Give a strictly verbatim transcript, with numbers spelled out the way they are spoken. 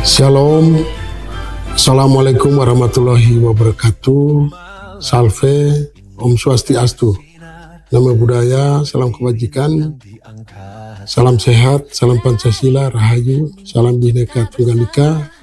Shalom, Assalamualaikum warahmatullahi wabarakatuh. Salve, Om Swastiastu. Nama budaya, salam kebajikan, salam sehat, salam Pancasila, Rahayu, salam Bhinneka Tunggal Ika,